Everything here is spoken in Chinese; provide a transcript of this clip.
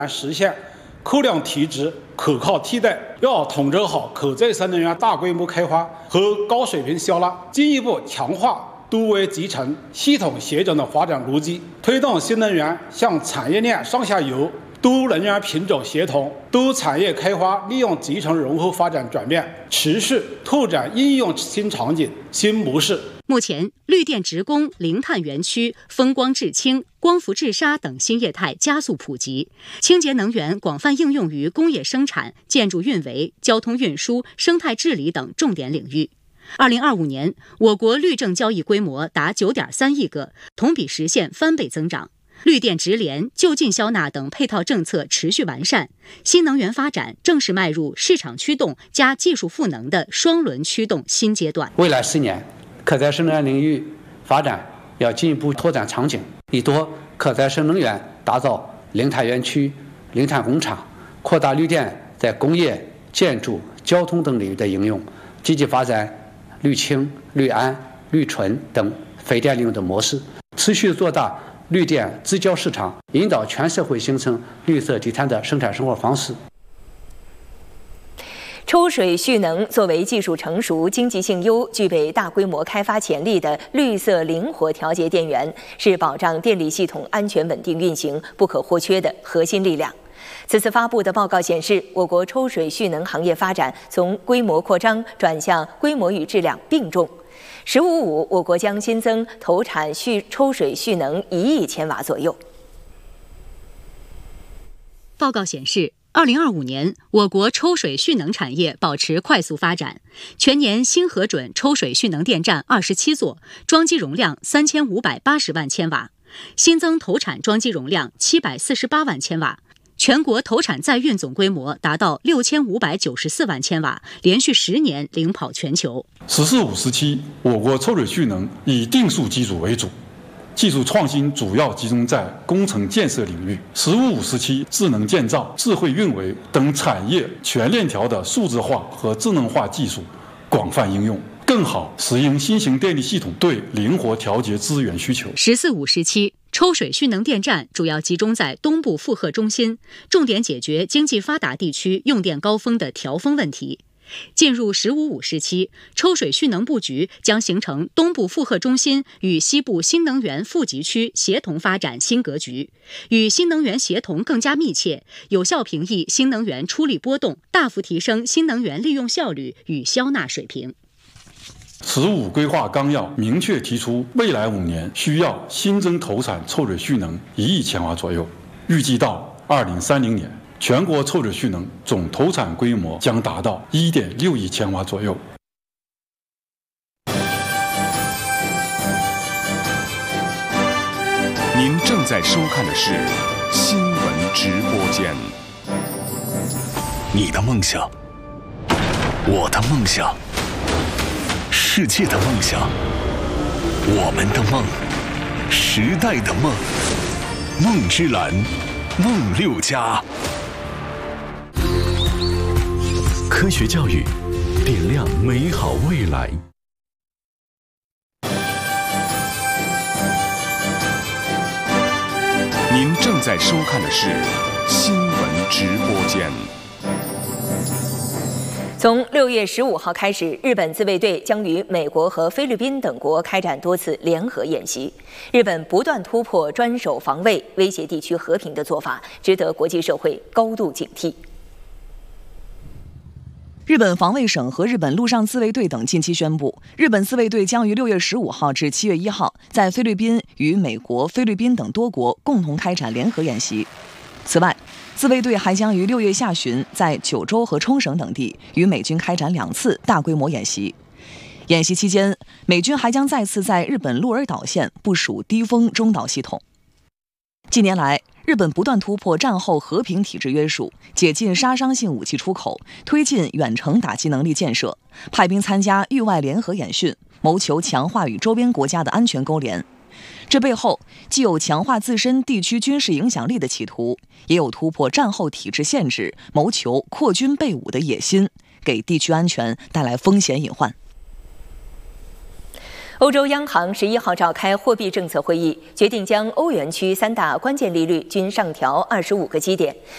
实现扣量提质、可靠替代，要统筹好可再生能源大规模开发和高水平消纳，进一步强化多维集成、系统协调的发展逻辑，推动新能源向产业链上下游多能源品种协同、多产业开发利用集成融合发展转变，持续拓展应用新场景、新模式。 目前，绿电直供、零碳园区、风光制氢、光伏制砂等新业态加速普及，清洁能源广泛应用于工业生产、建筑运维、交通运输、生态治理等重点领域。2025年，我国绿证交易规模达9.3亿个，同比实现翻倍增长。绿电直连、就近消纳等配套政策持续完善，新能源发展正式迈入市场驱动加技术赋能的双轮驱动新阶段。 未来10年，可再生能源领域发展要进一步拓展场景，以多可再生能源打造零碳园区、零碳工厂，扩大绿电在工业、建筑、交通等领域的应用，积极发展绿氢、绿氨、绿纯等非电利用的模式，持续做大绿电自交市场，引导全社会形成绿色低碳的生产生活方式。 抽水蓄能作为技术成熟、经济性优、具备大规模开发潜力的绿色灵活调节电源，是保障电力系统安全稳定运行不可或缺的核心力量。此次发布的报告显示，我国抽水蓄能行业发展从规模扩张转向规模与质量并重。“15-5”，我国将新增投产抽水蓄能1亿千瓦左右。 报告显示，2025年，我国抽水蓄能产业保持快速发展，全年新核准抽水蓄能电站27座，装机容量3580万千瓦，新增投产装机容量748万千瓦。全国投产在运总规模达到6594万千瓦，连续10年领跑全球。 “14-5”时期，我国抽水蓄能以定速机组为主，技术创新主要集中在工程建设领域。“15-5”时期，智能建造、智慧运维等产业全链条的数字化和智能化技术广泛应用，更好适应新型电力系统对灵活调节资源需求。 “14-5”时期，抽水蓄能电站主要集中在东部负荷中心，重点解决经济发达地区用电高峰的调峰问题。进入“15-5”时期，抽水蓄能布局将形成东部负荷中心与西部新能源富集区协同发展新格局，与新能源协同更加密切，有效平抑新能源出力波动，大幅提升新能源利用效率与消纳水平。 “15-5”规划纲要明确提出，未来5年需要新增投产抽水蓄能1亿千瓦左右，预计到2030年，全国抽水蓄能总投产规模将达到1.6亿千瓦左右。 您正在收看的是新闻直播间。 你的梦想，我的梦想，世界的梦想，我们的梦，时代的梦，梦之蓝，梦6+。科学教育，点亮美好未来。 您正在收看的是新闻直播间。 从6月15号开始，日本自卫队将与美国和菲律宾等国开展多次联合演习。日本不断突破专守防卫、威胁地区和平的做法，值得国际社会高度警惕。 日本防卫省和日本陆上自卫队等近期宣布，日本自卫队将于6月15号至7月1号在菲律宾与美国、菲律宾等多国共同开展联合演习。此外，自卫队还将于6月下旬在九州和冲绳等地与美军开展2次大规模演习。演习期间，美军还将再次在日本鹿儿岛县部署低风中导系统。近年来，日本不断突破战后和平体制约束，解禁杀伤性武器出口，推进远程打击能力建设，派兵参加域外联合演训，谋求强化与周边国家的安全勾连。这背后既有强化自身地区军事影响力的企图，也有突破战后体制限制，谋求扩军备武的野心，给地区安全带来风险隐患。 欧洲央行11号召开货币政策会议，决定将欧元区3大关键利率均上调25个基点，